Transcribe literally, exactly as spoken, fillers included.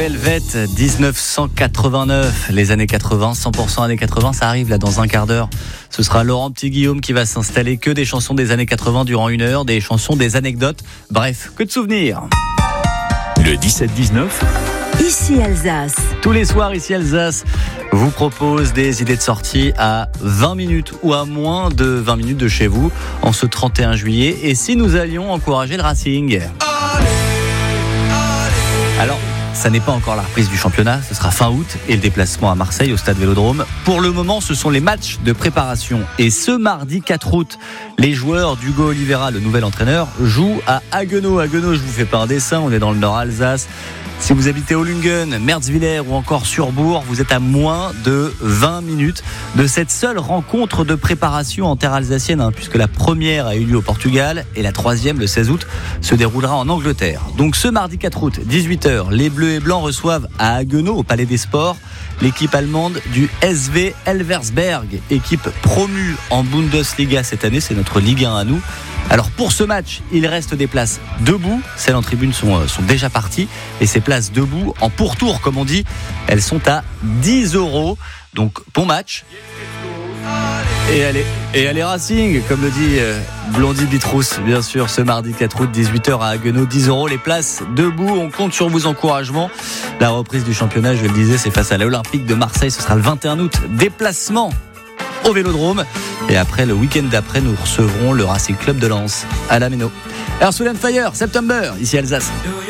Velvet, dix-neuf cent quatre-vingt-neuf, les années quatre-vingts, cent pour cent années quatre-vingts, ça arrive là dans un quart d'heure. Ce sera Laurent Petit-Guillaume qui va s'installer, que des chansons des années quatre-vingts durant une heure, des chansons, des anecdotes, bref, que de souvenirs. Le dix-sept dix-neuf, Ici Alsace. Tous les soirs, ici Alsace vous propose des idées de sortie à vingt minutes ou à moins de vingt minutes de chez vous en ce trente et un juillet. Et si nous allions encourager le Racing ? Alors, ça n'est pas encore la reprise du championnat, ce sera fin août et le déplacement à Marseille au stade Vélodrome. Pour le moment, ce sont les matchs de préparation. Et ce mardi quatre août, les joueurs d'Hugo Oliveira, le nouvel entraîneur, jouent à Haguenau. Haguenau, je vous fais pas un dessin, on est dans le Nord Alsace. Si vous habitez Ohlungen, Merzwiller ou encore Surbourg, vous êtes à moins de vingt minutes de cette seule rencontre de préparation en terre alsacienne, hein, puisque la première a eu lieu au Portugal et la troisième, le seize août, se déroulera en Angleterre. Donc ce mardi quatre août, dix-huit heures, les Bleus et Blancs reçoivent à Haguenau, au Palais des Sports, l'équipe allemande du S V Elversberg, équipe promue en Bundesliga cette année, c'est notre Ligue un à nous. Alors pour ce match, il reste des places debout, celles en tribune sont, sont déjà parties, et ces places debout, en pourtour comme on dit, elles sont à dix euros, donc bon match. Et allez, et allez Racing, comme le dit euh, Blondie Bitrousse, bien sûr, ce mardi quatre août, dix-huit heures à Haguenau, dix euros les places debout. On compte sur vos encouragements. La reprise du championnat, je le disais, c'est face à l'Olympique de Marseille, ce sera le vingt et un août. Déplacement au Vélodrome. Et après, le week-end d'après, nous recevrons le Racing Club de Lens à la Méno. Earth, Wind and Fire, September, ici Alsace.